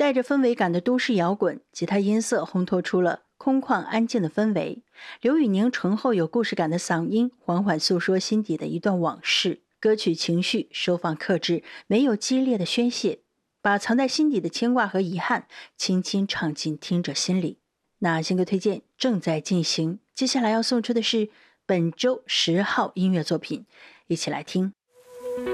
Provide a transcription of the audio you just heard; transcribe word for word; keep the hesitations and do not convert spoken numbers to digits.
带着氛围感的都市摇滚，吉他音色烘托出了空旷安静的氛围。刘宇宁醇厚有故事感的嗓音，缓缓诉说心底的一段往事。歌曲情绪收放克制，没有激烈的宣泄，把藏在心底的牵挂和遗憾轻轻唱进听者心里。那新歌推荐正在进行，接下来要送出的是本周十号音乐作品，一起来听。